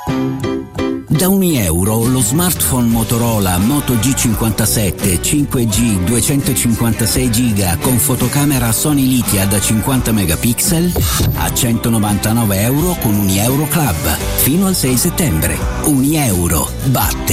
Da €1 lo smartphone Motorola Moto G57 5G 256 GB con fotocamera Sony Lithia da 50 megapixel a €199 con Unieuro Club fino al 6 settembre. Unieuro batte